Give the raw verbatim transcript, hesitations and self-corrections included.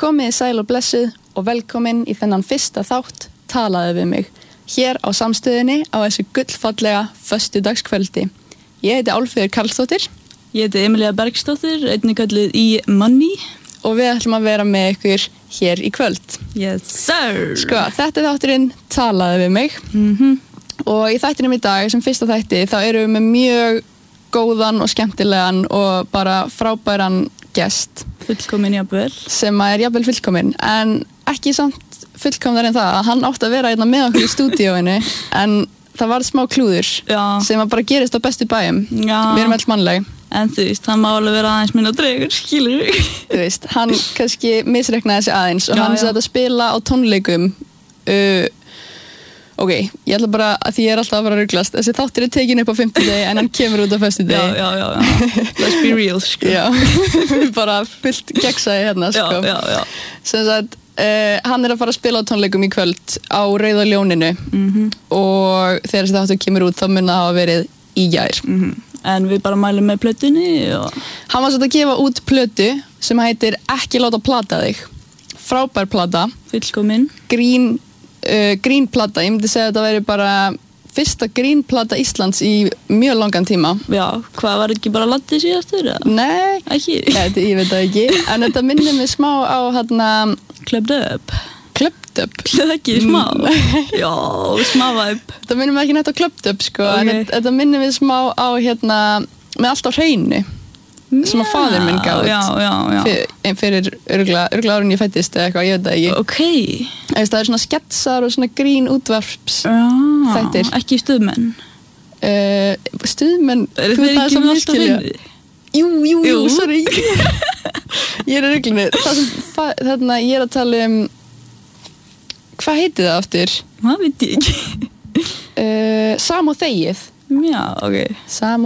Komið sæl og blessuð og velkomin í þennan fyrsta þátt Talaðu við mig, hér á Samstöðinni á þessu gullfallega föstudagskvöldi. Ég heiti Álfheiður Karlsdóttir. Ég heiti Emilía Bergsdóttir, einnig kallið í Money. Og við ætlum að vera með ykkur hér í kvöld. Yes, sir! Sko, þetta er þátturinn Talaðu við mig. Mhm. Og í þættinum í dag, sem fyrsta þætti, þá erum við með mjög góðan og skemmtilegan og bara frábæran gest. Fullkomin jafnvel. Sem er jafnvel fullkomin, en ekki samt fullkomnar en það að hann átti að vera hérna með okkur í stúdíóinu, en það var smá klúður Já. sem að bara gerist á bestu bæjum. Já. Við erum öll mannleg. En þú veist, hann má alveg vera aðeins minna dregur, skilur við. Þú veist, hann kannski misreiknaði þessi aðeins og Já, hann já. sagði að spila á tónleikum. Uh, ok, ég ætla bara að því ég er alltaf að fara að ruglast. Þessi þáttur er tekin upp á fimmtudegi en hann kemur út á föstudegi. Já, já, já, já. Let's be real, sko. Já, bara fullt gegnsæði hérna, sko. Já, já, já. Sem sagt, uh, hann er að fara að spila á tónleikum í kvöld á Rauða ljóninu Mhm. og þegar þessi þáttur kemur út þá mun það hafa verið í gær. Mhm. En við bara mælum með plötunni og... Hann var satt að gefa út plötu sem heitir Ekki láta plata þig. Frábær plata, Fullkomin. grín, uh, grín plata. Ég myndi segja að þetta væri bara fyrsta grín plata Íslands í mjög langan tíma. Já, hvað var ekki bara Latti síðastur? eða? Nei, Ekki? ég, ég veit það ekki. En þetta minnir mig smá á hérna Clubbed up. Clubbed Up. Það ekki smá? Já, smá væp. Þetta minnir mig ekki nætt á Clubbed Up, sko. Ok. En þetta- þetta minnir mig smá á hérna með allt á hreinu. Sem að faðir minn gaf út. Já, já, já. Fyrir, fyrir örgla, örgla árun ég fættist eða eitthvað, ég veit það ekki. Ok. Það er svona sketsar og svona grín útvarps Já, Þættir. ekki stuðmenn. uh, stuðmenn, Er þú þeir veist það ekki sem með alltaf miskilja. inni? Jú, jú, jú, Jú. sorry. Ég er í ruglinu. Það sem, fa- þarna, ég er að tala um, hvað heitir það aftur? Það veit ég ekki. Uh, Sam og þegið. Já, ok. Sam